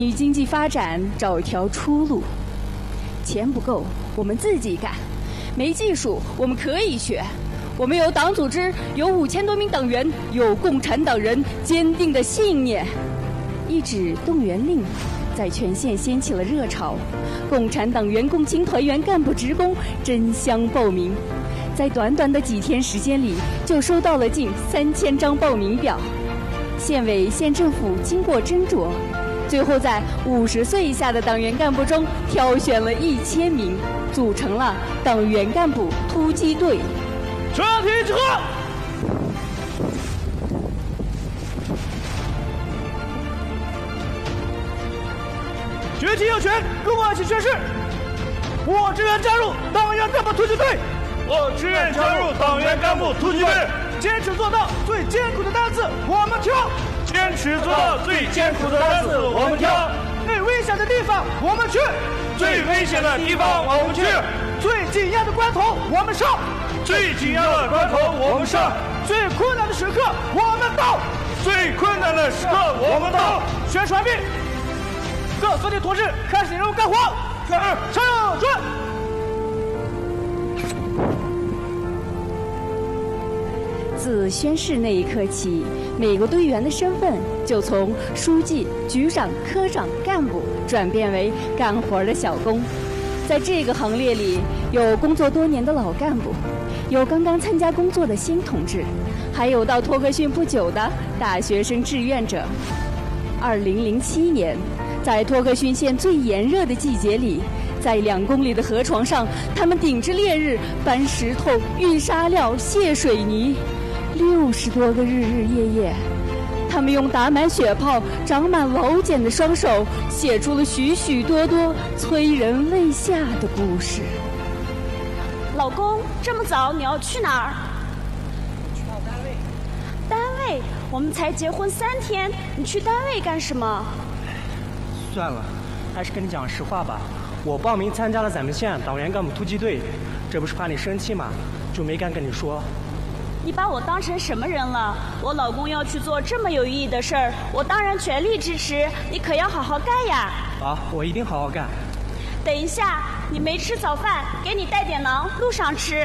与经济发展找一条出路。钱不够，我们自己干；没技术，我们可以学。我们有党组织，有5000多名党员，有共产党人坚定的信念。一纸动员令，在全县掀起了热潮。共产党员、共青团员、干部职工争相报名，在短短的几天时间里，就收到了近3000张报名表。县委、县政府经过斟酌，最后在50岁以下的党员干部中挑选了1000名，组成了党员干部突击队。 全体集合！举起右拳，跟我一起宣誓：我志愿加入党员干部突击队。我志愿加入党员干部突击队。坚持做到最艰苦的单词，我们挑；坚持做到最艰苦的单词，我们挑。最危险的地方，我们去；最危险的地方，我们去；最紧要的关头，我们上；最紧要的关头，我们上；最困难的时刻，我们到；最困难的时刻，我们到。宣传毕，各分队同志开始任务干活。上转。 自宣誓那一刻起，每个队员的身份就从书记、局长、科长、干部转变为干活的小工。在这个行列里，有工作多年的老干部，有刚刚参加工作的新同志，还有到托克逊不久的大学生志愿者。2007年，在托克逊县最炎热的季节里，在2公里的河床上，他们顶着烈日搬石头、运沙料、卸水泥，60多个日日夜夜，他们用打满血泡、长满老茧的双手，写出了许许多多催人泪下的故事。 老公，这么早你要去哪儿？ 去趟单位。 单位？我们才结婚3天，你去单位干什么？ 算了，还是跟你讲实话吧。我报名参加了咱们县党员干部突击队，这不是怕你生气嘛，就没敢跟你说。 你把我当成什么人了？我老公要去做这么有意义的事儿，我当然全力支持。你可要好好干呀！ 好，我一定好好干。 等一下，你没吃早饭，给你带点馕，路上吃。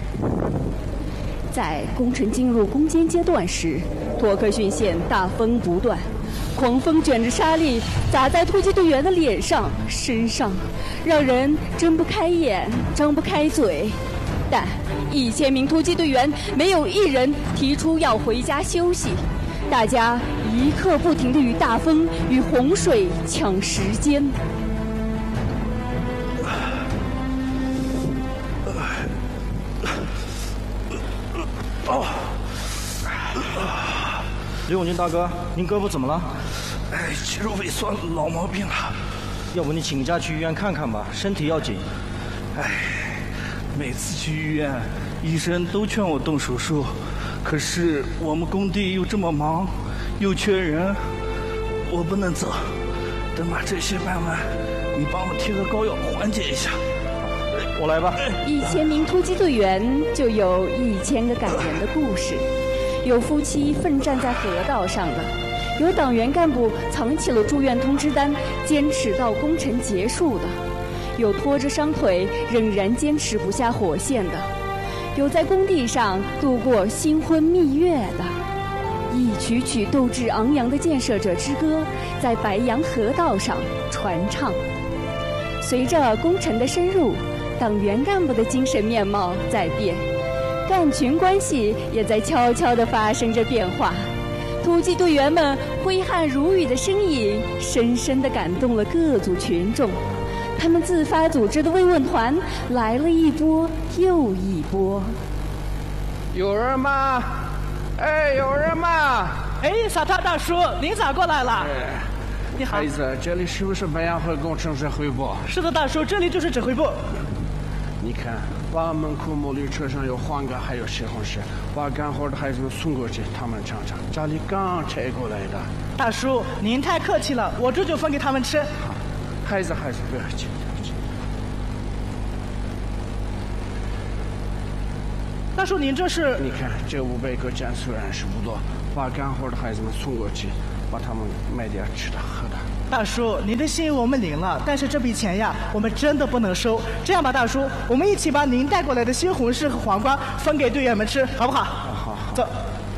在工程进入攻坚阶段时，托克逊县大风不断，狂风卷着沙粒砸在突击队员的脸上、身上，让人睁不开眼、张不开嘴。但1000名突击队员没有一人提出要回家休息，大家一刻不停地与大风与洪水抢时间。 李永军大哥，您胳膊怎么了？ 肌肉萎缩，老毛病了。 要不你请假去医院看看吧，身体要紧。 每次去医院，医生都劝我动手术，可是我们工地又这么忙，又缺人，我不能走。等把这些办完，你帮我贴个膏药缓解一下。 我来吧。 1000名突击队员就有1000个感人的故事，有夫妻奋战在河道上的，有党员干部藏起了住院通知单，坚持到工程结束的，有拖着伤腿仍然坚持不下火线的，有在工地上度过新婚蜜月的，一曲曲斗志昂扬的建设者之歌在白杨河道上传唱。随着工程的深入，党员干部的精神面貌在变，干群关系也在悄悄地发生着变化。突击队员们挥汗如雨的身影，深深地感动了各族群众。他们自发组织的慰问团来了一波又一波。 有人吗？有人吗？ 小涛大叔，您咋过来了？你好。 孩子，这里是不是白杨河工程指挥部？ 是的，大叔，这里就是指挥部。 你看，把门口木驴车上有黄杆，还有西红柿，把干活的孩子们送过去，他们尝尝。家里刚拆过来的。 大叔，您太客气了，我这就分给他们吃。 好，孩子不要紧。 大叔，您这是？ 你看，这500个钱虽然是不多，把干活的孩子们送过去，把他们买点吃的喝的。 大叔，您的心我们领了，但是这笔钱呀，我们真的不能收。这样吧，大叔，我们一起把您带过来的西红柿和黄瓜分给队员们吃，好不好？ 好， 走。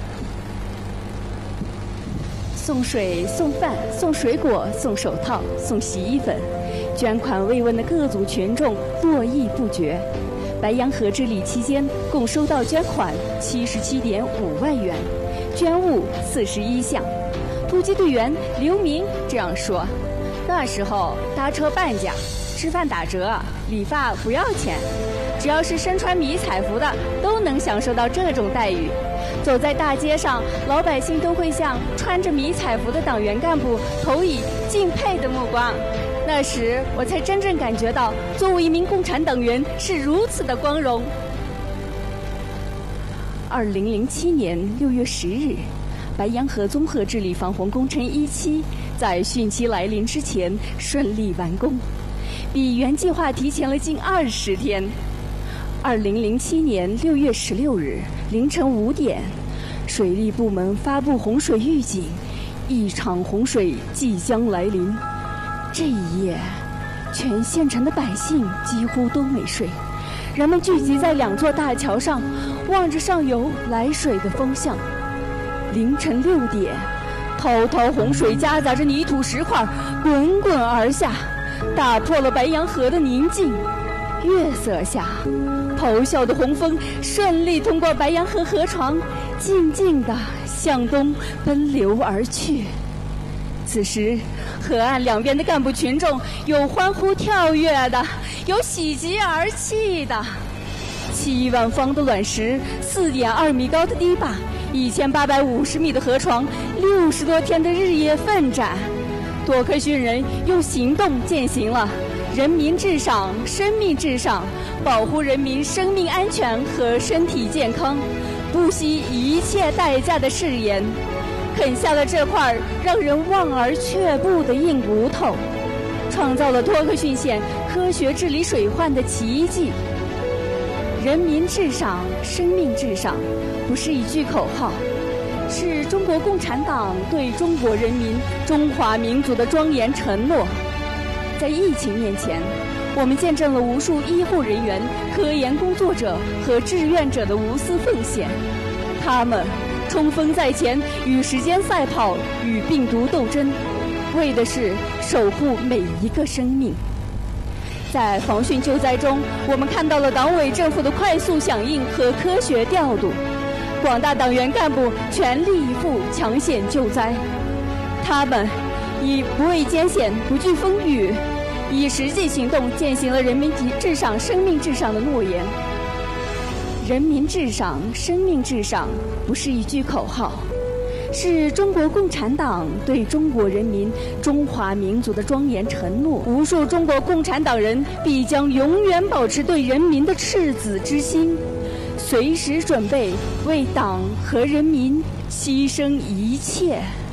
送水、送饭、送水果、送手套、送洗衣粉，捐款慰问的各族群众络绎不绝。白洋河治理期间，共收到捐款77.5万元，捐物41项。突击队员刘明这样说：“那时候搭车半价，吃饭打折，理发不要钱，只要是身穿迷彩服的都能享受到这种待遇。走在大街上，老百姓都会向穿着迷彩服的党员干部投以敬佩的目光。那时我才真正感觉到，作为一名共产党员是如此的光荣。” 2007年6月10日，白洋河综合治理防洪工程1期在汛期来临之前顺利完工，比原计划提前了近20天。2007年6月16日凌晨5点，水利部门发布洪水预警，一场洪水即将来临。这一夜，全县城的百姓几乎都没睡，人们聚集在2座大桥上，望着上游来水的风向。凌晨6点，滔滔洪水夹杂着泥土石块滚滚而下，打破了白洋河的宁静。月色下，咆哮的洪峰顺利通过白洋河河床，静静地向东奔流而去。此时，河岸两边的干部群众有欢呼跳跃的，有喜极而泣的。7万方的卵石，4.2米高的堤坝，1850米的河床，60多天的日夜奋战，多克逊人用行动践行了人民至上、生命至上，保护人民生命安全和身体健康，不惜一切代价的誓言，啃下了这块让人望而却步的硬骨头，创造了多克逊县科学治理水患的奇迹。人民至上，生命至上，不是一句口号，是中国共产党对中国人民、中华民族的庄严承诺。在疫情面前，我们见证了无数医护人员、科研工作者和志愿者的无私奉献，他们冲锋在前，与时间赛跑，与病毒斗争，为的是守护每一个生命。在防汛救灾中，我们看到了党委政府的快速响应和科学调度，广大党员干部全力以赴抢险救灾，他们以不畏艰险、不惧风雨，以实际行动践行了人民至上、生命至上的诺言。人民至上，生命至上，不是一句口号，是中国共产党对中国人民、中华民族的庄严承诺。无数中国共产党人必将永远保持对人民的赤子之心，随时准备为党和人民牺牲一切。